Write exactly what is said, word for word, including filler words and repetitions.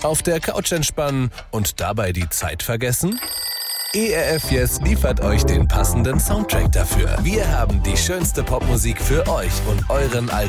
Auf der Couch entspannen und dabei die Zeit vergessen? E R F Yes liefert euch den passenden Soundtrack dafür. Wir haben die schönste Popmusik für euch und euren Alltag